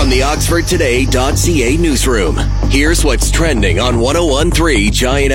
from the OxfordToday.ca newsroom. Here's what's trending on 101.3 Giant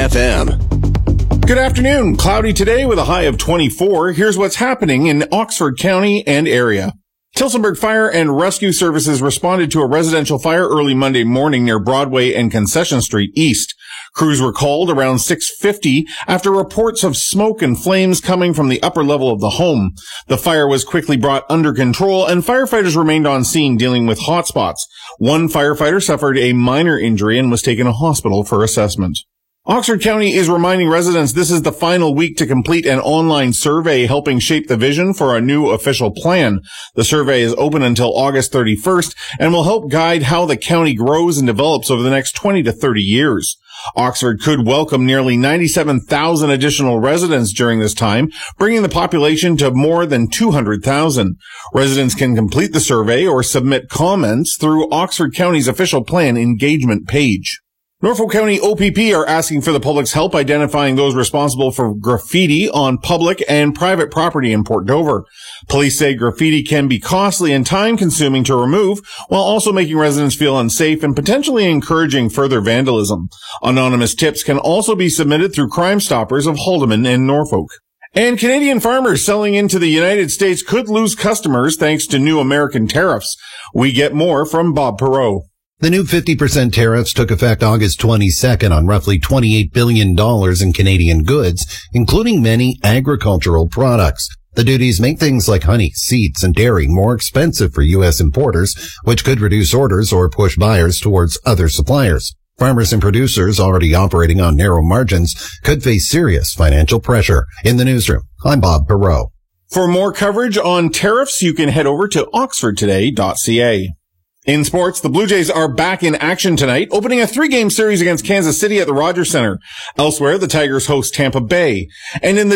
FM. Good afternoon. Cloudy today with a high of 24. Here's what's happening in Oxford County and area. Tillsonburg Fire and Rescue Services responded to a residential fire early Monday morning near Broadway and Concession Street East. Crews were called around 6:50 after reports of smoke and flames coming from the upper level of the home. The fire was quickly brought under control and firefighters remained on scene dealing with hotspots. One firefighter suffered a minor injury and was taken to hospital for assessment. Oxford County is reminding residents this is the final week to complete an online survey helping shape the vision for a new official plan. The survey is open until August 31st and will help guide how the county grows and develops over the next 20 to 30 years. Oxford could welcome nearly 97,000 additional residents during this time, bringing the population to more than 200,000. Residents can complete the survey or submit comments through Oxford County's official plan engagement page. Norfolk County OPP are asking for the public's help identifying those responsible for graffiti on public and private property in Port Dover. Police say graffiti can be costly and time-consuming to remove, while also making residents feel unsafe and potentially encouraging further vandalism. Anonymous tips can also be submitted through Crime Stoppers of Haldeman and Norfolk. And Canadian farmers selling into the United States could lose customers thanks to new American tariffs. We get more from Bob Perreault. The new 50% tariffs took effect August 22nd on roughly $28 billion in Canadian goods, including many agricultural products. The duties make things like honey, seeds, and dairy more expensive for U.S. importers, which could reduce orders or push buyers towards other suppliers. Farmers and producers already operating on narrow margins could face serious financial pressure. In the newsroom, I'm Bob Perreault. For more coverage on tariffs, you can head over to oxfordtoday.ca. In sports, the Blue Jays are back in action tonight, opening a 3-game series against Kansas City at the Rogers Center. Elsewhere, the Tigers host Tampa Bay. And in the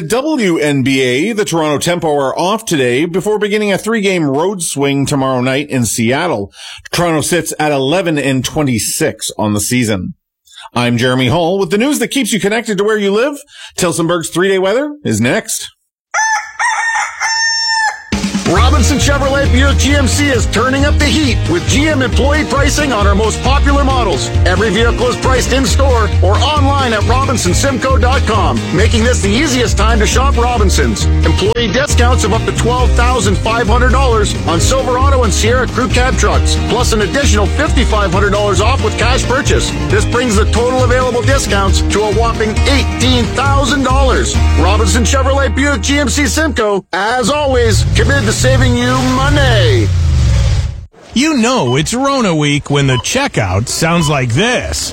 WNBA, the Toronto Tempo are off today before beginning a 3-game road swing tomorrow night in Seattle. Toronto sits at 11-26 on the season. I'm Jeremy Hall with the news that keeps you connected to where you live. Tillsonburg's 3-day weather is next. Robinson Chevrolet Buick GMC is turning up the heat with GM employee pricing on our most popular models. Every vehicle is priced in-store or online at RobinsonSimco.com, making this the easiest time to shop Robinsons. Employee discounts of up to $12,500 on Silverado and Sierra Crew Cab trucks, plus an additional $5,500 off with cash purchase. This brings the total available discounts to a whopping $18,000. Robinson Chevrolet Buick GMC Simcoe, as always, committed to saving you money. You know it's Rona week when the checkout sounds like this.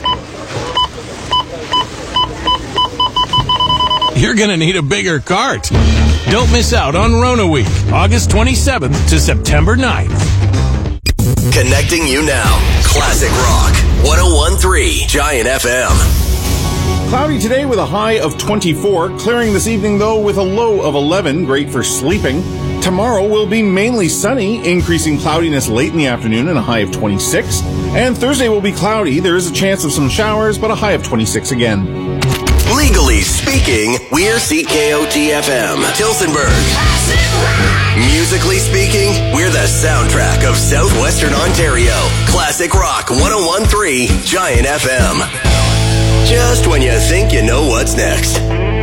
You're gonna need a bigger cart. Don't miss out on Rona week, August 27th to September 9th. Connecting you now. Classic Rock. 101.3 Giant FM. Cloudy today with a high of 24. Clearing this evening, though, with a low of 11. Great for sleeping. Tomorrow will be mainly sunny, increasing cloudiness late in the afternoon and a high of 26. And Thursday will be cloudy. There is a chance of some showers, but a high of 26 again. Legally speaking, we're CKOT-FM, Tillsonburg. Musically speaking, we're the soundtrack of Southwestern Ontario. Classic Rock 101.3 Giant FM. Just when you think you know what's next.